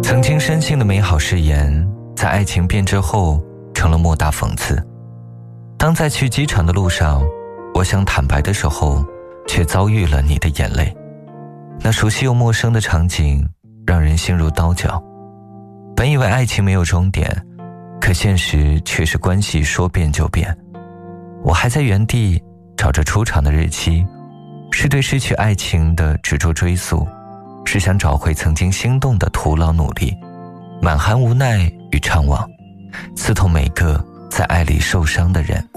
曾经深信的美好誓言，在爱情变质后成了莫大讽刺。当在去机场的路上，我想坦白的时候，却遭遇了你的眼泪。那熟悉又陌生的场景让人心如刀绞。本以为爱情没有终点，可现实却是关系说变就变。我还在原地找着出场的日期，是对失去爱情的执着追溯，是想找回曾经心动的徒劳努力，满含无奈与怅惘，刺痛每个在爱里受伤的人。